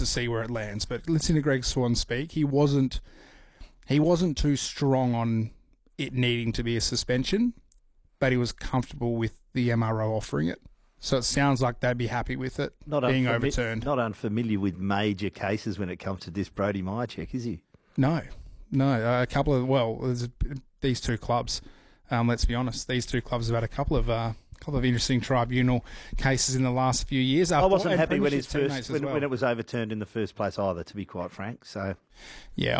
to see where it lands. But listen to Greg Swan speak. He wasn't too strong on it needing to be a suspension, but he was comfortable with the MRO offering it. So it sounds like they'd be happy with it being overturned. Not unfamiliar with major cases when it comes to this Brody Mihocek, is he? No. A couple of, there's these two clubs. Let's be honest, these two clubs have had a couple of interesting tribunal cases in the last few years. I wasn't happy when it was overturned in the first place either, to be quite frank. So, yeah,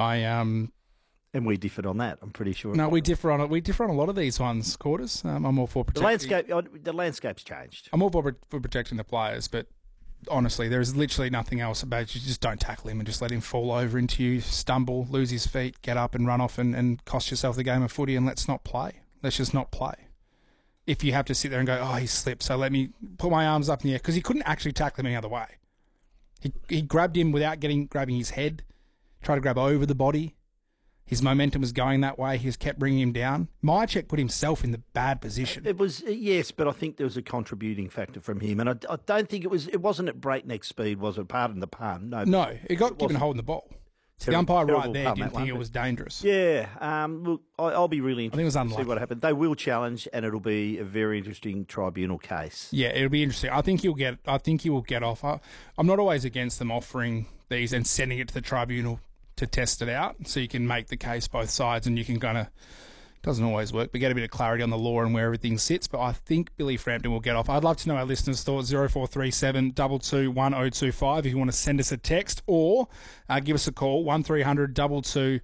and we differed on that, I'm pretty sure. No, we differ on it. We differ on a lot of these ones, Quarters. I'm all for protecting... The landscape's changed. I'm all for protecting the players, but honestly, there's literally nothing else about it. You just don't tackle him and just let him fall over into you, stumble, lose his feet, get up and run off and cost yourself the game of footy, and let's not play. Let's just not play. If you have to sit there and go, he slipped, so let me put my arms up in the air, because he couldn't actually tackle him any other way. He grabbed him without grabbing his head, tried to grab over the body. His momentum was going that way. He just kept bringing him down. Mihocek put himself in the bad position. It was, yes, but I think there was a contributing factor from him. And I don't think it wasn't at breakneck speed, was it? Pardon the pun. No, it got given holding the ball. The umpire right there didn't think it was dangerous. Yeah. Look, I'll be really interested to see what happens. They will challenge, and it'll be a very interesting tribunal case. Yeah, it'll be interesting. I think he will get off. I'm not always against them offering these and sending it to the tribunal to test it out, so you can make the case both sides, and you can kind of, doesn't always work, but get a bit of clarity on the law and where everything sits. But I think Billy Frampton will get off. I'd love to know our listeners' thoughts. 0437 22 1025 if you want to send us a text, or give us a call, 1300 22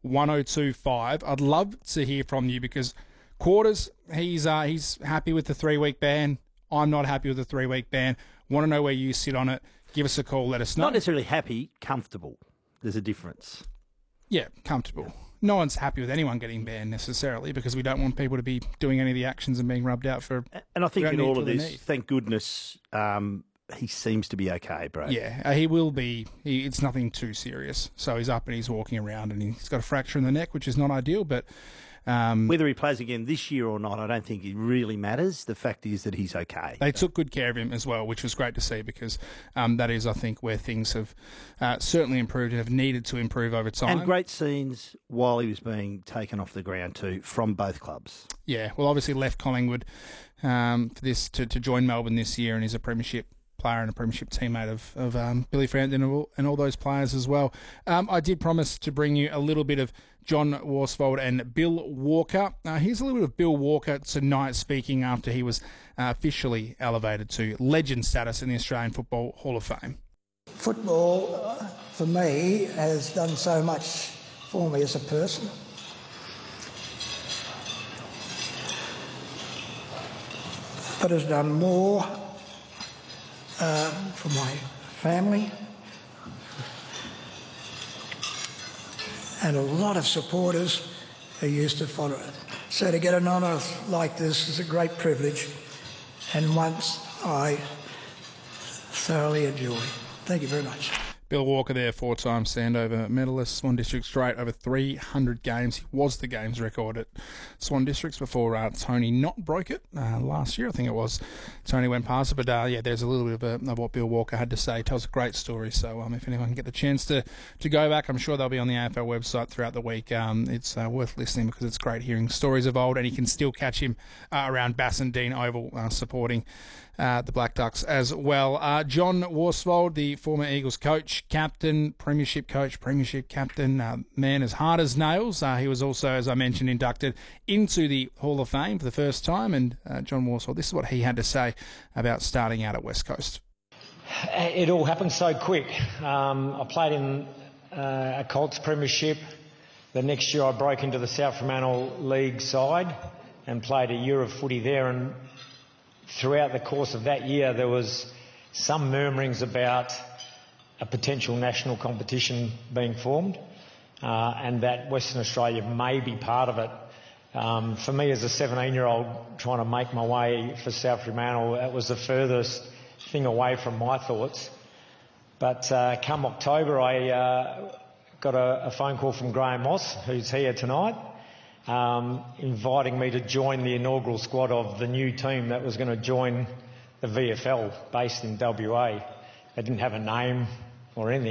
1025. I'd love to hear from you, because Quarters, he's happy with the 3-week ban. I'm not happy with the 3-week ban. Want to know where you sit on it? Give us a call. Let us know. Not necessarily happy, comfortable. There's a difference. Yeah, comfortable. No one's happy with anyone getting banned necessarily, because we don't want people to be doing any of the actions and being rubbed out for... And I think in all of this, thank goodness, he seems to be okay, bro. Yeah, he will be. It's nothing too serious. So he's up and he's walking around, and he's got a fracture in the neck, which is not ideal, but... whether he plays again this year or not, I don't think it really matters. The fact is that he's okay. They took good care of him as well, which was great to see, because that is, I think, where things have certainly improved and have needed to improve over time. And great scenes while he was being taken off the ground too, from both clubs. Yeah, well, obviously left Collingwood for this to join Melbourne this year, and he's a premiership player and a premiership teammate of Billy Frampton and all those players as well. I did promise to bring you a little bit of John Worsfold and Bill Walker. Here's a little bit of Bill Walker tonight, speaking after he was officially elevated to legend status in the Australian Football Hall of Fame. Football, for me, has done so much for me as a person. But has done more for my family, and a lot of supporters who used to follow it. So to get an honour like this is a great privilege, and once I thoroughly enjoy. Thank you very much. Bill Walker there, 4-time Sandover medalist, Swan District straight, over 300 games. He was the games record at Swan Districts before Tony not broke it last year, I think it was. Tony went past it, but there's a little bit of what Bill Walker had to say. Tells a great story, so if anyone can get the chance to go back, I'm sure they'll be on the AFL website throughout the week. It's worth listening, because it's great hearing stories of old, and you can still catch him around Bassendean Oval supporting the Black Ducks as well. John Worsfold, the former Eagles coach, captain, premiership captain, man as hard as nails. He was also, as I mentioned, inducted into the Hall of Fame for the first time. And John Worsfold, this is what he had to say about starting out at West Coast. It all happened so quick. I played in a Colts premiership. The next year I broke into the South Fremantle League side and played a year of footy there, and throughout the course of that year there was some murmurings about a potential national competition being formed, and that Western Australia may be part of it. For me as a 17-year-old trying to make my way for South Fremantle, that was the furthest thing away from my thoughts. But come October I got a phone call from Graham Moss, who's here tonight, inviting me to join the inaugural squad of the new team that was going to join the VFL based in WA. They didn't have a name or anything.